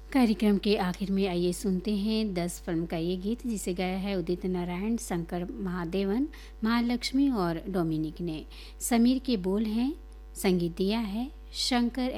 कार्यक्रम के आखिर में आइए सुनते हैं 10 फिल्म का ये गीत जिसे गाया है उदित नारायण, शंकर महादेवन, महालक्ष्मी और डोमिनिक ने। समीर के बोल हैं, संगीत दिया है शंकर